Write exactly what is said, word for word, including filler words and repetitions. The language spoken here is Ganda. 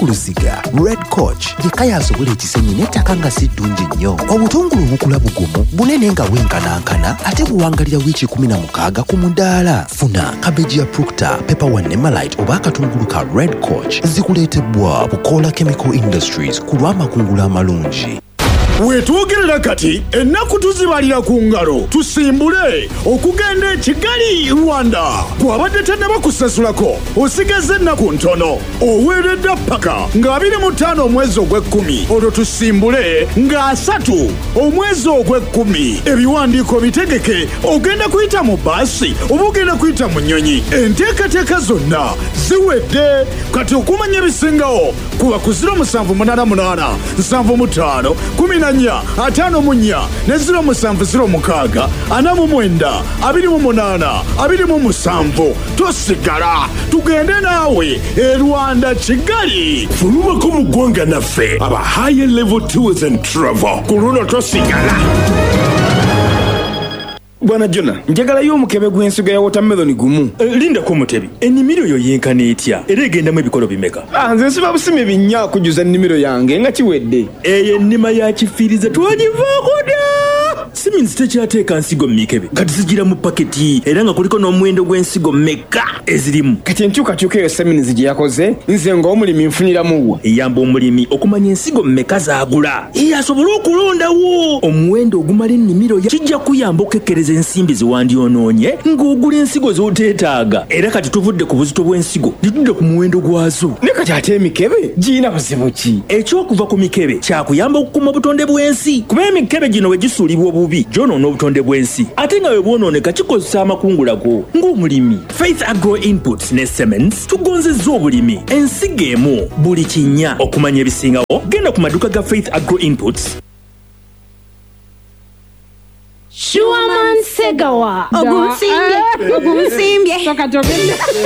Lusiga, Red Coach, yekaya asobola ekisenyi n'ettaka nga si ddungi nnyo. Obutungulu obukula bugumu, bunene nga bwenkanankana, ate buwangalira wiiki kumi na mukaaga ku mudaala. Funa kabeji ya Proctor, Pepper One ne Malite oba akatungulu ka Red Coach zikuleetebwa Bukola Chemical Industries ku lw'amakungula amalungi. Wetugerera kati ennaku tuzibalira ku ngalo tusimbule okugenda e Kigali Rwanda. Bw'abadde tannaba kusasulako osigazza ennaku ntono oweeredde paka nga abiri mu ttaano omwezi ogw'ekkumi olwo tusimbule nga asatu omwezi ogw'ekkumi. Ebiwandiiko bitegeke ogenda kuyita mu baasi oba ogenda kuyita mu nnyonyi. Enteekateeka zonna ziwedde kati okumanya ebisingawo kuba ku ziro musanvu munaana munaana nsanvu mu ttaano kumi na nnya ataano mu nnya ne ziro musanvu ziro mukaaga ana mu mwenda abiri mu munaana abiri mu musanvu. Tosigala tugende naawe e Rwanda Kigali. Fulumako mu ggwanga naffe aba higher level tours and travel ku luno tosigala. Bwana Jona, njagalayo omukebe gw'ensigo ya watermelon gumu. Uh, linda ko mutebi. Ennimiro yo yenkana etya era egendamu ebikolo bimeka? Ah, nze nsiba busime binnya kujuza ennimiro yange nga kiwedde. Eyo ennima ya kifiiriza twagivaako dda. Siminzi tekyateeka nsigo mu mikebe kati zigira mu paketi era nga kuliko n'omuwendo gw'ensigo mmeka ezirimu. Kati enkyukakyuka eyo Siminzi gye yakoze nze ng'omulimi nfuniramu wa. Eyamba omulimi okumanya ensigo mmeka zaagula era asobole okulondawo omuwendo ogumala ennimiro ya kijja kuyamba okukekkereza ensimbi ziwandyonoonye ng'ogula ensigo z'oteetaaga. Era kati tuvudde ku buzito bw'ensigo ne tudda ku muwendo gwazo. Ne kati ate emikebe giyina buzibu ki? Ekyokuva ku mikebe kyakuyamba okukuuma obutonde bw'ensi kuba emikebe gino we gisuulibwa obubi gyonoona obutonde bw'ensi ate nga we bwonooneka kikozesa amakungula go ng'omulimi. Faith Agro Inputs ne Cements tugonzezza obulimi ensigo emu buli kinnya. Okumanya ebisingawo genda ku maduuka ga Faith Agro Inputs. Shuaman Segawa Ogunsimbye Ogunsimbye